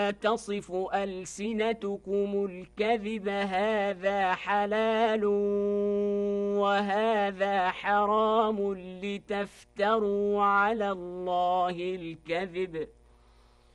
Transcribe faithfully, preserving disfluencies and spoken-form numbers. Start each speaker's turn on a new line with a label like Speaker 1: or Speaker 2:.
Speaker 1: تصف ألسنتكم الكذب هذا حلال وهذا حرام لتفتروا على الله الكذب